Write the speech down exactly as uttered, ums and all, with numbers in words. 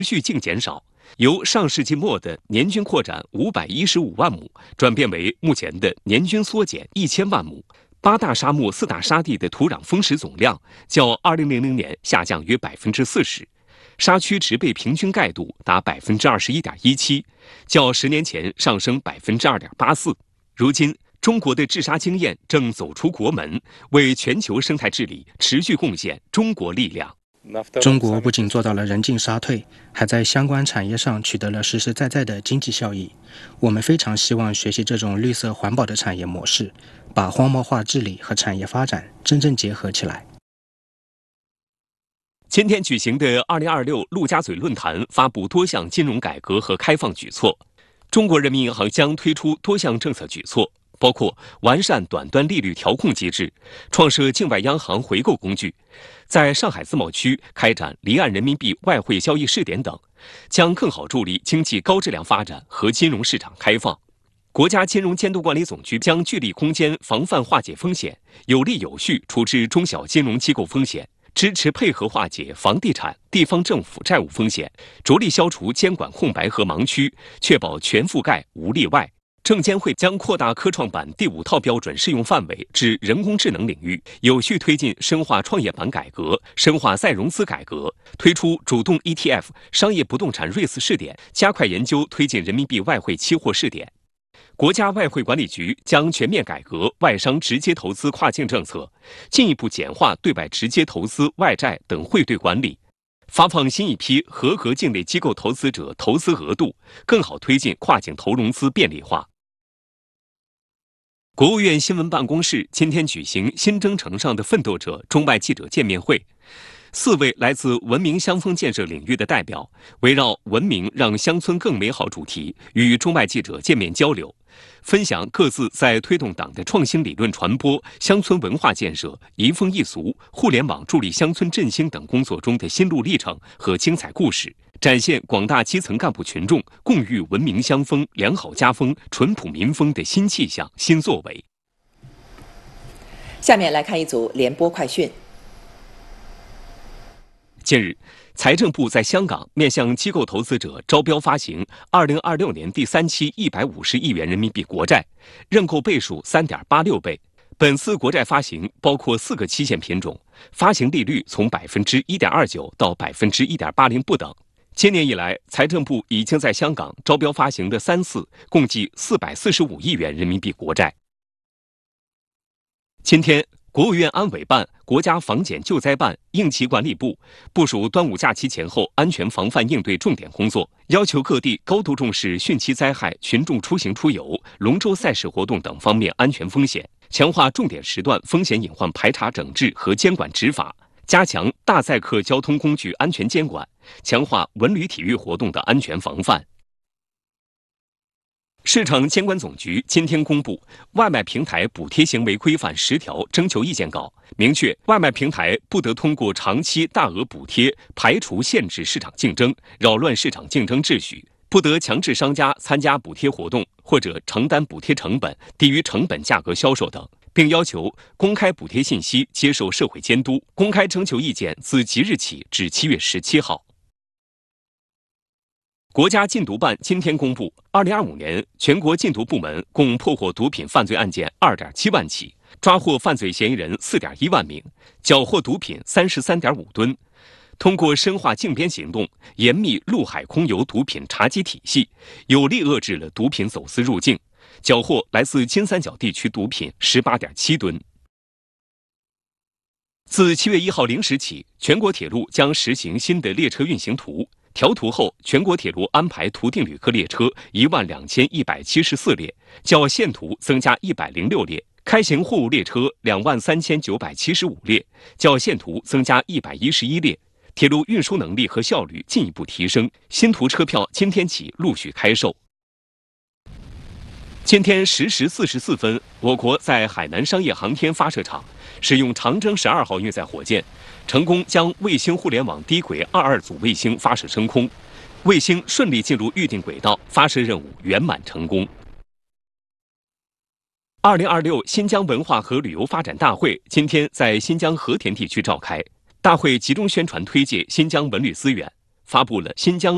续净减少，由上世纪末的年均扩展五百一十五万亩，转变为目前的年均缩减一千万亩。八大沙漠、四大沙地的土壤丰实总量较二零零零年下降约百分之四十，沙区植被平均盖度达百分之二十一点一七，较十年前上升百分之二点八四。如今，中国的治沙经验正走出国门，为全球生态治理持续贡献中国力量。 中国不仅做到了人进沙退，还在相关产业上取得了实实在在的经济效益。我们非常希望学习这种绿色环保的产业模式，把荒漠化治理和产业发展真正结合起来。 今天举行的二零二六陆家嘴论坛发布多项金融改革和开放举措，中国人民银行将推出多项政策举措，包括完善短端利率调控机制，创设境外央行回购工具，在上海自贸区开展离岸人民币外汇交易试点等，将更好助力经济高质量发展和金融市场开放。国家金融监督管理总局将聚力攻坚防范化解风险，有力有序处置中小金融机构风险，支持配合化解房地产、地方政府债务风险，着力消除监管空白和盲区，确保全覆盖无例外。证监会将扩大科创板第五套标准适用范围至人工智能领域，有序推进深化创业板改革，深化再融资改革，推出主动 E T F 商业不动产 R E I S 试点，加快研究推进人民币外汇期货试点。国家外汇管理局将全面改革外商直接投资跨境政策，进一步简化对外直接投资、外债等汇兑管理，发放新一批合格境内机构投资者投资额度，更好推进跨境投融资便利化。国务院新闻办公室今天举行新征程上的奋斗者中外记者见面会，四位来自文明乡风建设领域的代表围绕文明让乡村更美好主题与中外记者见面交流，分享各自在推动党的创新理论传播、乡村文化建设、移风易俗、互联网助力乡村振兴等工作中的心路历程和精彩故事，展现广大基层干部群众共育文明乡风、良好家风、淳朴民风的新气象、新作为。 下面来看一组联播快讯。 近日，财政部在香港面向机构投资者招标发行二零二六年第三期一百五十亿元人民币国债，认购倍数 三点八六倍。本次国债发行包括四个期限品种，发行利率从 百分之一点二九 到 百分之一点八零 不等。今年以来，财政部已经在香港招标发行的三次，共计四百四十五亿元人民币国债。今天，国务院安委办、国家防检救灾办、应急管理部部署端午假期前后安全防范应对重点工作，要求各地高度重视汛期灾害、群众出行出游、龙舟赛事活动等方面安全风险，强化重点时段风险隐患排查整治和监管执法，加强大载客交通工具安全监管，强化文旅体育活动的安全防范。市场监管总局今天公布外卖平台补贴行为规范十条征求意见稿，明确外卖平台不得通过长期大额补贴排除限制市场竞争，扰乱市场竞争秩序，不得强制商家参加补贴活动或者承担补贴成本低于成本价格销售等，并要求公开补贴信息接受社会监督，公开征求意见自即日起至七月十七号。国家禁毒办今天公布，二零二五年全国禁毒部门共破获毒品犯罪案件 二点七万起，抓获犯罪嫌疑人 四点一万名，缴获毒品 三十三点五吨。通过深化竞边行动，严密陆海空油毒品查缉体系，有力遏制了毒品走私入境，缴获来自金三角地区毒品 十八点七吨。自七月一号零时起，全国铁路将实行新的列车运行图。调图后，全国铁路安排图定旅客列车一万两千一百七十四列，较现图增加一百零六列；开行货物列车两万三千九百七十五列，较现图增加一百一十一列。铁路运输能力和效率进一步提升，新图车票今天起陆续开售。今天十时四十四分，我国在海南商业航天发射场使用长征十二号运载火箭，成功将卫星互联网低轨二二组卫星发射升空，卫星顺利进入预定轨道，发射任务圆满成功。二零二六新疆文化和旅游发展大会今天在新疆和田地区召开，大会集中宣传推介新疆文旅资源，发布了新疆